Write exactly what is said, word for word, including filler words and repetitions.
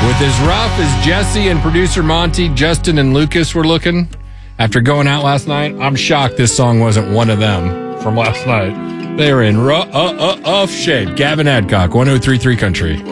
With as rough as Jesse and producer Monty, Justin, and Lucas were looking after going out last night, I'm shocked this song wasn't one of them from last night. They were in rough, uh, uh, rough shape. Gavin Adcock, one oh three point three Country.